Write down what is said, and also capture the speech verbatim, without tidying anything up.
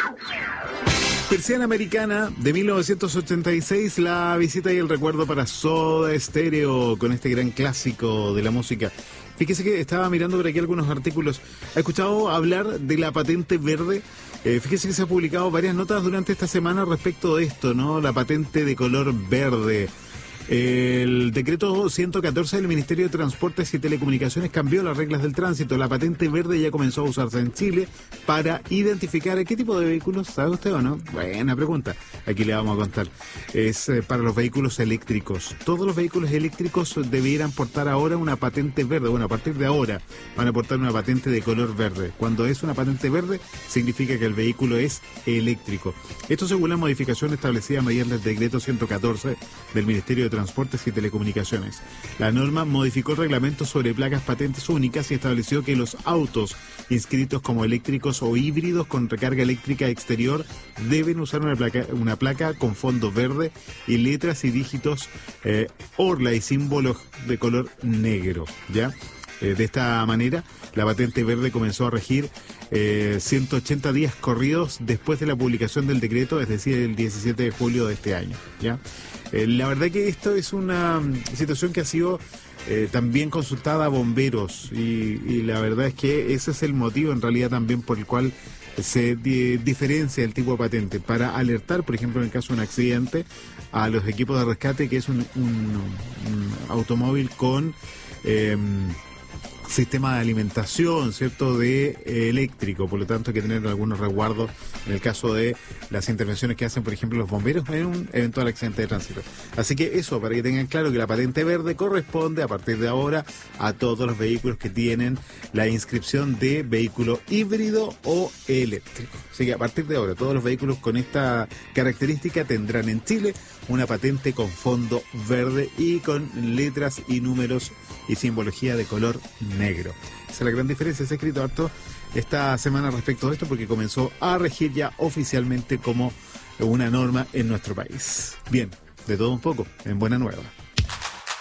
Persiana Americana de mil novecientos ochenta y seis, la visita y el recuerdo para Soda Stereo con este gran clásico de la música. Fíjese que estaba mirando por aquí algunos artículos. ¿Ha escuchado hablar de la patente verde? Eh, fíjese que se han publicado varias notas durante esta semana respecto de esto, ¿no? La patente de color verde. El decreto ciento catorce del Ministerio de Transportes y Telecomunicaciones cambió las reglas del tránsito. La patente verde ya comenzó a usarse en Chile para identificar qué tipo de vehículos, ¿sabe usted o no? Buena pregunta, aquí le vamos a contar. Es eh, para los vehículos eléctricos. Todos los vehículos eléctricos debieran portar ahora una patente verde. Bueno, a partir de ahora van a portar una patente de color verde. Cuando es una patente verde, significa que el vehículo es eléctrico. Esto según la modificación establecida mediante el decreto ciento catorce del Ministerio de Transportes y Telecomunicaciones. La norma modificó el reglamento sobre placas patentes únicas y estableció que los autos inscritos como eléctricos o híbridos con recarga eléctrica exterior deben usar una placa, una placa con fondo verde y letras y dígitos eh, orla y símbolos de color negro, ¿ya? Eh, de esta manera, la patente verde comenzó a regir eh, ciento ochenta días corridos después de la publicación del decreto, es decir, el diecisiete de julio de este año, ¿ya? Eh, la verdad que esto es una situación que ha sido eh, también consultada a bomberos y, y la verdad es que ese es el motivo en realidad también por el cual se di diferencia el tipo de patente, para alertar, por ejemplo, en el caso de un accidente, a los equipos de rescate que es un, un, un automóvil con eh, sistema de alimentación, ¿cierto?, de eh, eléctrico, por lo tanto hay que tener algunos resguardos en el caso de las intervenciones que hacen, por ejemplo, los bomberos en un eventual accidente de tránsito. Así que eso, para que tengan claro que la patente verde corresponde a partir de ahora a todos los vehículos que tienen la inscripción de vehículo híbrido o eléctrico. Así que a partir de ahora todos los vehículos con esta característica tendrán en Chile una patente con fondo verde y con letras y números y simbología de color negro. Esa es la gran diferencia. Se ha escrito harto esta semana respecto de esto porque comenzó a regir ya oficialmente como una norma en nuestro país. Bien, de todo un poco, en Buena Nueva.